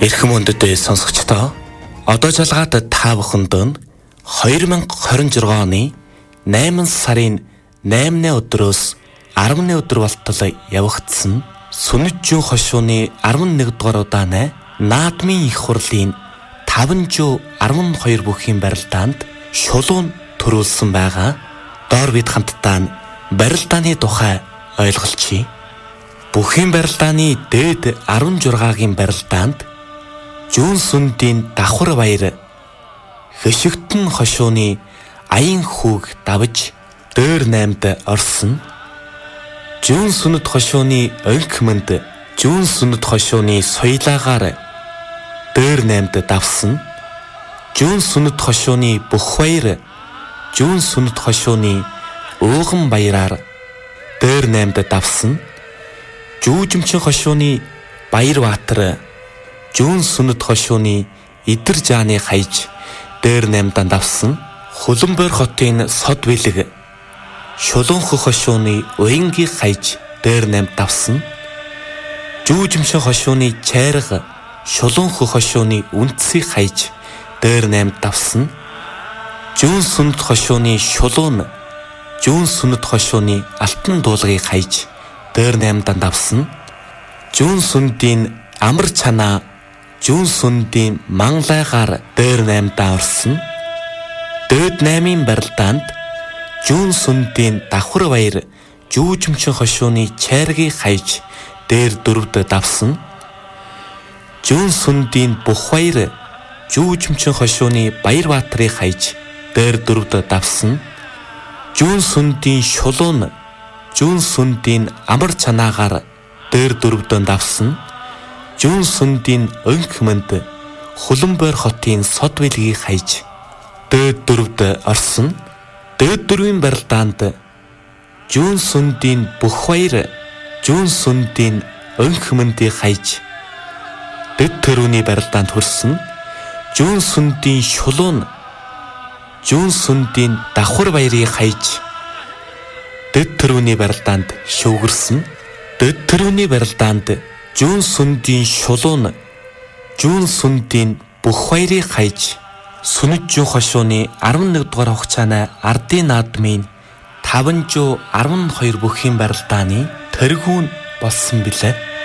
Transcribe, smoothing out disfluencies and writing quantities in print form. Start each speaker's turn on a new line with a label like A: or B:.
A: Эрхэм өндөд сонсогчдоо одоо жалгаад та бүхэнд нь 2026 оны 8 сарын 8-ны өдрөөс 10-ны өдөр болтол явагдсан Сүнэт жуу хошууны 11 дугаар удааны наадмын их хурлын 512 бүхий барилдаанд шулуун төрүүлсэн байгаа. Доор бид хамтдаа барилдааны тухай ойлголцъя. Бүхий барилдааны дээд 16-гийн барилдаанд Жүүн сүндийн давхар баяр хөшигтэн хошууны аян хүүг давж дээр 8-д орсон. Жүүн сүнэт хошууны өнхмөнд Жүүн сүнэт хошууны соёлагаар дээр 8-д давсан. Жүүн сүнэт хошууны бүх баяр Жүүн сүнэт хошууны ууган баяраар дээр 8-д давсан. Жүүжимчин хошууны Баярбаатар Жүүн сүнэт хошууны Идэр жааны хаяж дээр 8-д давсан. Хуланбойр хотын сод бэлэг Шулуунх хошууны уянгийг хаяж дээр 8-д давсан. Жүүжимшин хошууны Чайрга Шулуунх хошууны үндсийг хаяж дээр 8-д давсан. Жүүн сүнэт хошууны Шулуун Жүүн сүнэт хошууны Алтан дуулгыг хаяж дээр 8-д давсан. Жүүн сүндийн амар чанаа Жүүн сүндийн манлайгаар дээр 8-д орсон. Дээд 8-ын барилдаанд Жүүн сүндийн давхар баяр Жүүжимчин хошууны Чайргийг хаяж дээр 4-д давсан. Жүүн сүндийн бүх баяр Жүүжимчин хошууны Баярбаатарыг хаяж дээр 4-д давсан. Жүүн сүндийн шулуун Жүүн сүндийн амар чанаагаар дээр 4-д давсан. Жүүн сүндийн өнхмөнд Хуланбойр хотын сод бэлгийг хаяж дээд 4-д орсон. Дээд 4-ийн барилдаанд Жүүн сүндийн бүх баяр Жүүн сүндийн өнхмөндийг хаяж дэд төрөүний барилдаанд хүрсэн. Жүүн сүндийн шулуун Жүүн сүндийн давхар баярыг хаяж дэд төрөүний барилдаанд шүүгэрсэн. Дэд төрөүний барилдаанд Жүүн сүндийн шулуун Жүүн сүндийн бүх баярыг хаяж Сүнэт жуу хошууны 11 дугаар хугацааны ардын наадмын 512 бүхий барилдааны тэргүүн болсон билээ.